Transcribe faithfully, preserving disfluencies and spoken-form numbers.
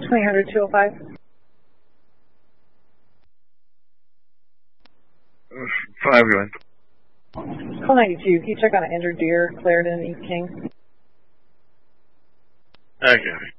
twenty hundred, two oh five. Five going. Call ninety-two. Can you check on an injured deer, Clarendon, East King? Okay.